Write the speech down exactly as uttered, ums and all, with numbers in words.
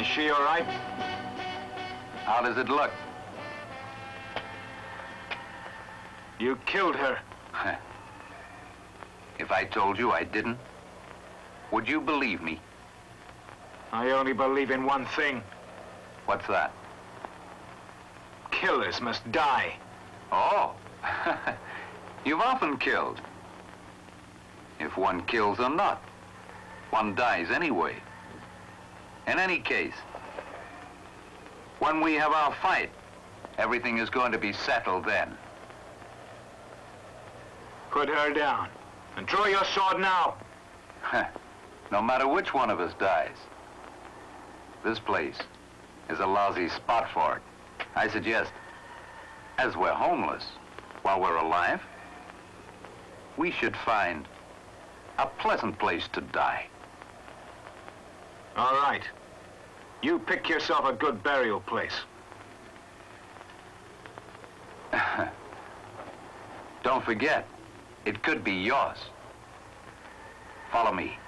Is she all right? How does it look? You killed her. If I told you I didn't, would you believe me? I only believe in one thing. What's that? Killers must die. Oh, you've often killed. If one kills or not, one dies anyway. In any case, when we have our fight, everything is going to be settled then. Put her down and draw your sword now. No matter which one of us dies, this place is a lousy spot for it. I suggest, as we're homeless while we're alive, we should find a pleasant place to die. All right. You pick yourself a good burial place. Don't forget, it could be yours. Follow me.